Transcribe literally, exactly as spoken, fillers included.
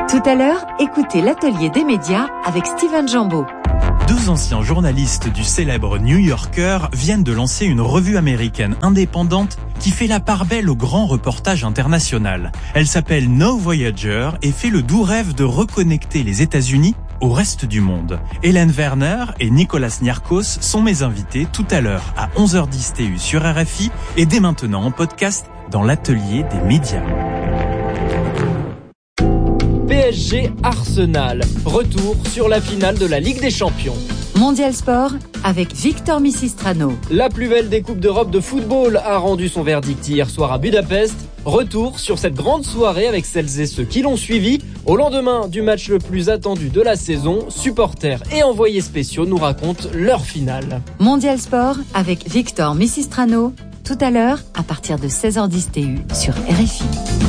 Tout à l'heure, écoutez l'atelier des médias avec Steven Jambeau. Deux anciens journalistes du célèbre New Yorker viennent de lancer une revue américaine indépendante qui fait la part belle au grand reportage international. Elle s'appelle No Voyager et fait le doux rêve de reconnecter les États-Unis au reste du monde. Hélène Werner et Nicolas Niarchos sont mes invités tout à l'heure à onze heures dix T U sur R F I et dès maintenant en podcast dans l'atelier des médias. P S G Arsenal, retour sur la finale de la Ligue des Champions. Mondial Sport avec Victor Misistrano. La plus belle des Coupes d'Europe de football a rendu son verdict hier soir à Budapest. Retour sur cette grande soirée avec celles et ceux qui l'ont suivi. Au lendemain du match le plus attendu de la saison, supporters et envoyés spéciaux nous racontent leur finale. Mondial Sport avec Victor Misistrano. Tout à l'heure, à partir de seize heures dix T U sur R F I.